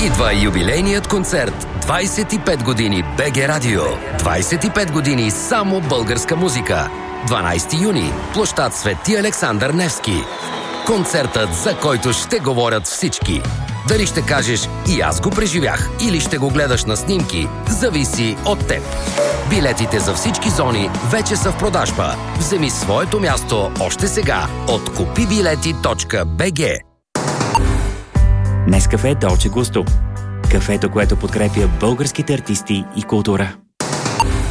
Идва юбилейният концерт 25 години БГ Радио. 25 години само българска музика. 12 юни. Площад Свети Александър Невски. Концертът, за който ще говорят всички. Дали ще кажеш "и аз го преживях" или ще го гледаш на снимки, зависи от теб. Билетите за всички зони вече са в продажба. Вземи своето място още сега от kupibileti.bg. Нескафе Долче Густо. Кафето, което подкрепя българските артисти и култура.